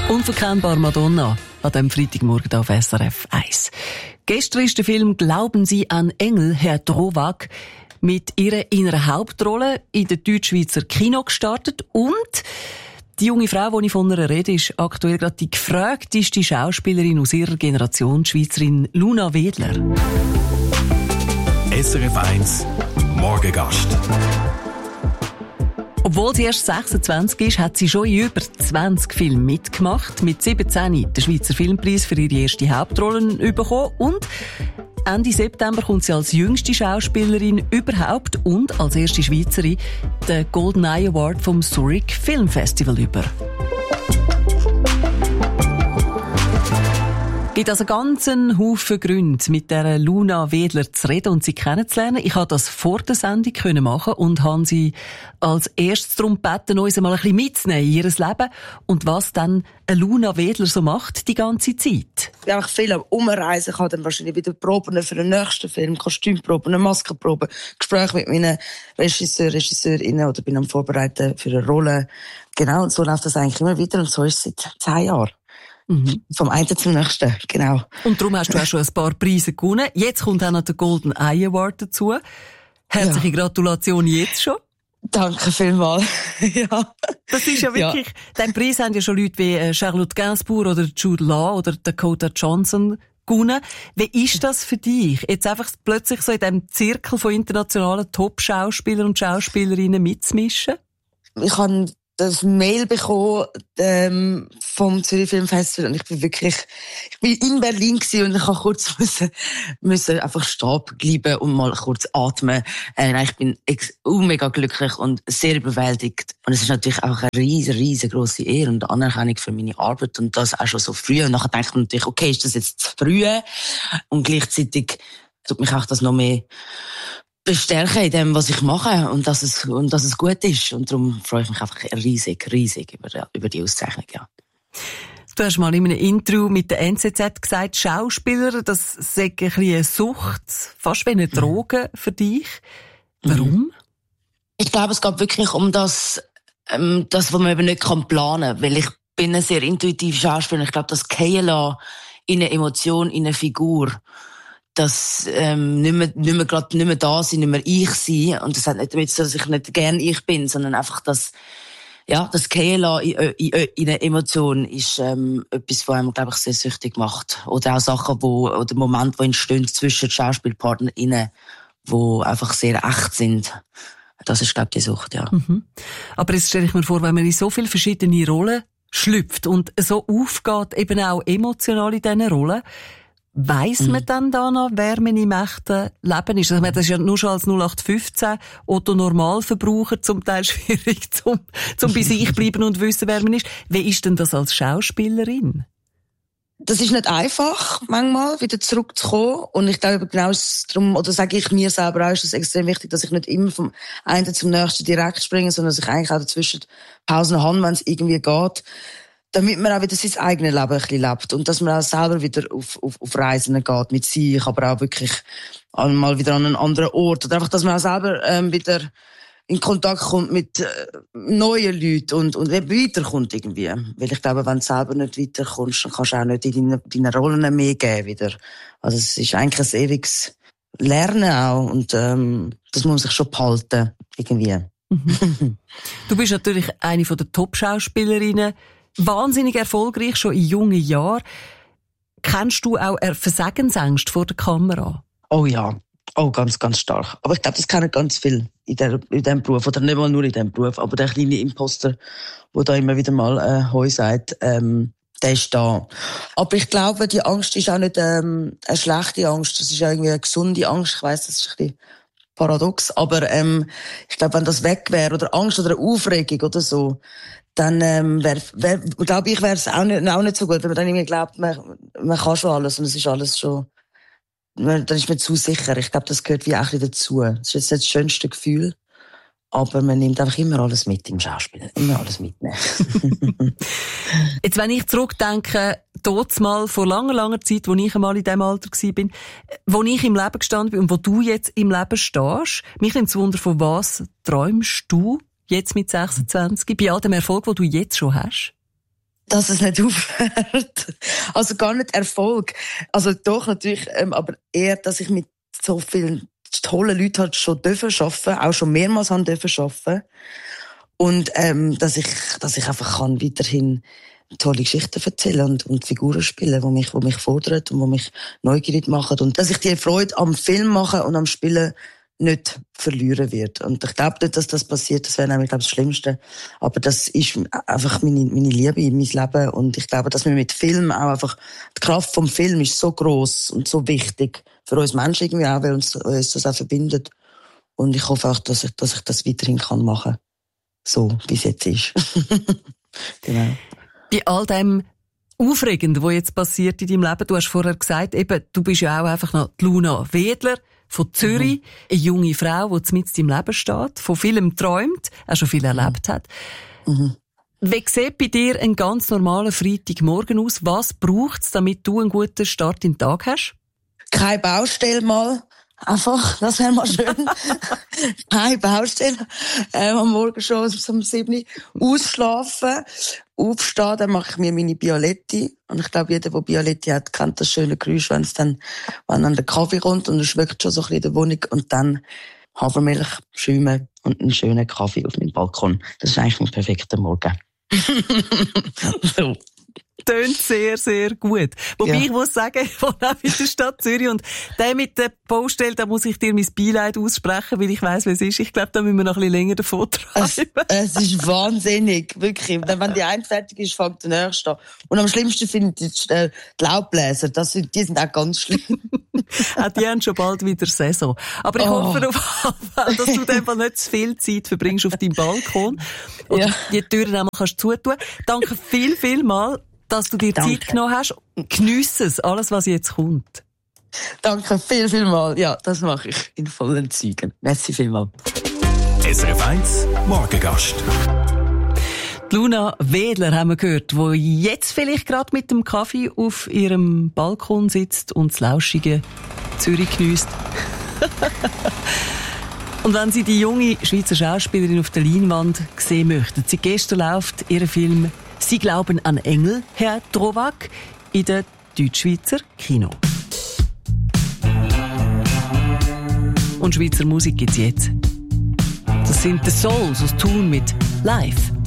Unverkennbar Madonna an diesem Freitagmorgen auf SRF 1. Gestern ist der Film «Glauben Sie an Engel», Herr Drowak, mit ihrer in einer Hauptrolle in der Deutschschweizer Kino gestartet. Und die junge Frau, die ich von ihr rede, ist aktuell gerade die gefragteste Schauspielerin aus ihrer Generation, die Schweizerin Luna Wedler. SRF 1 Morgengast. Obwohl sie erst 26 ist, hat sie schon in über 20 Filmen mitgemacht. Mit 17 den Schweizer Filmpreis für ihre erste Hauptrolle bekommen. Und Ende September kommt sie als jüngste Schauspielerin überhaupt und als erste Schweizerin den Golden Eye Award vom Zurich Film Festival über. Es gibt also ganz einen Haufen Gründe, mit der Luna Wedler zu reden und sie kennenzulernen. Ich konnte das vor der Sendung machen und habe sie als erstes darum gebeten, uns einmal ein bisschen mitzunehmen in ihr Leben und was dann eine Luna Wedler so macht die ganze Zeit. Ich bin einfach viel am Umreisen. Ich habe dann wahrscheinlich wieder Proben für den nächsten Film, Kostümproben, Maskenproben, Gespräche mit meinen Regisseurinnen oder bin am Vorbereiten für eine Rolle. Genau, und so läuft das eigentlich immer wieder und so ist es seit 10 Jahren. Mhm. Vom einen zum nächsten, genau. Und darum hast du auch schon ein paar Preise gewonnen. Jetzt kommt auch noch der Golden Eye Award dazu. Herzliche Gratulation jetzt schon. Danke vielmals. Ja. Das ist ja wirklich, den Preis haben ja schon Leute wie Charlotte Gainsbourg oder Jude Law oder Dakota Johnson gewonnen. Wie ist das für dich, jetzt einfach plötzlich so in diesem Zirkel von internationalen Top-Schauspielern und Schauspielerinnen mitzumischen? Ich habe das Mail bekommen vom Zürich Film Festival und ich bin in Berlin gewesen und ich habe kurz müssen einfach stehen bleiben und mal kurz atmen. Ich bin mega glücklich und sehr überwältigt und es ist natürlich auch eine riesengroße Ehre und Anerkennung für meine Arbeit und das auch schon so früh und nachher denkt man natürlich, okay, ist das jetzt zu früh und gleichzeitig tut mich auch das noch mehr bestärken in dem, was ich mache und dass es gut ist. Und darum freue ich mich einfach riesig über die Auszeichnung, ja. Du hast mal in einem Interview mit der NZZ gesagt, Schauspieler, das sei ein bisschen eine Sucht, fast wie eine Droge für dich. Warum? Ich glaube, es geht wirklich um das was man eben nicht planen kann, weil ich bin ein sehr intuitiver Schauspieler. Ich glaube, das Fallen lassen in eine Emotion, in eine Figur, dass nicht mehr da sein, nicht mehr ich sein. Und das hat nicht damit zu tun, dass ich nicht gern ich bin, sondern einfach das Fallen lassen in eine Emotion ist etwas, was einem, glaube ich, sehr süchtig macht. Oder auch Sachen, oder Momente, die entstehen zwischen PartnerInnen, die einfach sehr echt sind. Das ist, glaube ich, die Sucht, ja. Mhm. Aber jetzt stelle ich mir vor, wenn man in so viele verschiedene Rollen schlüpft und so aufgeht, eben auch emotional in diesen Rollen, weiss man dann danach, wer man im echten Leben ist? Also, das ist ja nur schon als 0815 Otto-Normalverbraucher zum Teil schwierig, zum bei sich bleiben und wissen, wer man ist. Wie ist denn das als Schauspielerin? Das ist nicht einfach, manchmal wieder zurückzukommen. Und ich glaube, genau darum, oder sage ich mir selber auch, ist es extrem wichtig, dass ich nicht immer vom einen zum nächsten direkt springe, sondern dass ich eigentlich auch dazwischen Pausen habe, wenn es irgendwie geht. Damit man auch wieder sein eigenes Leben ein bisschen lebt. Und dass man auch selber wieder auf Reisen geht mit sich, aber auch wirklich mal wieder an einen anderen Ort. Oder einfach, dass man auch selber wieder in Kontakt kommt mit neuen Leuten und weiterkommt irgendwie. Weil ich glaube, wenn du selber nicht weiterkommst, dann kannst du auch nicht in deine Rollen mehr geben wieder. Also es ist eigentlich ein ewiges Lernen auch. Und das muss man sich schon behalten, irgendwie. Mhm. Du bist natürlich eine von der Top-Schauspielerinnen. Wahnsinnig erfolgreich, schon in jungen Jahren. Kennst du auch Versagensängste vor der Kamera? Oh ja. Oh, ganz stark. Aber ich glaube, das kennen ganz viel in diesem Beruf. Oder nicht mal nur in diesem Beruf. Aber der kleine Imposter, der da immer wieder mal Hoi sagt, der ist da. Aber ich glaube, die Angst ist auch nicht eine schlechte Angst. Das ist irgendwie eine gesunde Angst. Ich weiss, das ist ein bisschen paradox. Aber ich glaube, wenn das weg wäre, oder Angst oder eine Aufregung oder so, dann glaube ich, wäre es auch nicht so gut, wenn man dann irgendwie glaubt, man kann schon alles und es ist alles schon, dann ist man zu sicher. Ich glaube, das gehört wie auch ein bisschen dazu. Das ist jetzt nicht das schönste Gefühl, aber man nimmt einfach immer alles mit im Schauspiel. Immer alles mitnehmen. Jetzt, wenn ich zurückdenke, mal vor langer Zeit, wo ich einmal in diesem Alter war, wo ich im Leben gestanden bin und wo du jetzt im Leben stehst, mich nimmt es Wunder, von was träumst du jetzt mit 26, bei all dem Erfolg, den du jetzt schon hast? Dass es nicht aufhört. Also gar nicht Erfolg. Also doch natürlich, aber eher, dass ich mit so vielen tollen Leuten halt schon arbeiten, auch schon mehrmals arbeiten. Und dass ich einfach kann weiterhin tolle Geschichten erzählen und Figuren spielen, die mich fordern und die mich neugierig machen. Und dass ich die Freude am Film machen und am Spielen nicht verlieren wird. Und ich glaube nicht, dass das passiert. Das wäre nämlich, glaube ich, das Schlimmste. Aber das ist einfach meine Liebe in mein Leben. Und ich glaube, dass wir mit Film auch einfach, die Kraft vom Film ist so gross und so wichtig für uns Menschen irgendwie auch, weil uns das auch verbindet. Und ich hoffe auch, dass ich das weiterhin machen kann. So, wie es jetzt ist. Genau. Bei all dem Aufregenden, was jetzt passiert in deinem Leben, du hast vorher gesagt, eben, du bist ja auch einfach noch die Luna Wedler von Zürich, eine junge Frau, die mitten im Leben steht, von vielem träumt, auch schon viel erlebt hat. Wie sieht bei dir ein ganz normaler Freitagmorgen aus? Was braucht es, damit du einen guten Start in den Tag hast? Keine Baustelle mal. Einfach, das wäre mal schön. Keine Baustelle. Am Morgen schon um 7 Uhr ausschlafen, aufstehen, dann mache ich mir meine Bialetti. Und ich glaube, jeder, der Bialetti hat, kennt das schöne Geräusch, wenn dann der Kaffee kommt und es schmeckt schon so ein bisschen in der Wohnung. Und dann Hafermilch, Schäume und einen schönen Kaffee auf meinem Balkon. Das ist eigentlich mein perfekter Morgen. So. Tönt sehr, sehr gut. Wobei ich muss sagen, ich wohne auch in der Stadt Zürich und der mit der Baustelle, da muss ich dir mein Beileid aussprechen, weil ich weiss, was es ist. Ich glaube, da müssen wir noch ein bisschen länger davon treiben. Es ist wahnsinnig, wirklich. Wenn die eine fertig ist, fängt der nächste an. Und am schlimmsten finde ich die Laubbläser. Die sind auch ganz schlimm. Auch die haben schon bald wieder Saison. Aber ich hoffe auf jeden Fall, dass du einfach nicht zu viel Zeit verbringst auf deinem Balkon und die Türen einmal kannst zutun. Danke viel mal, dass du dir Zeit genommen hast. Geniesse es, alles, was jetzt kommt. Danke viel mal. Ja, das mache ich in vollen Zügen. Merci vielmal. SRF 1 Morgengast. Die Luna Wedler haben wir gehört, die jetzt vielleicht gerade mit dem Kaffee auf ihrem Balkon sitzt und das lauschige Zürich geniesst. Und wenn Sie die junge Schweizer Schauspielerin auf der Leinwand sehen möchten, seit gestern läuft ihr Film «Sie glauben an Engel», Herr Drowak, in der Deutschschweizer Kino. Und Schweizer Musik gibt's jetzt. Das sind The Souls aus Thun mit «Live».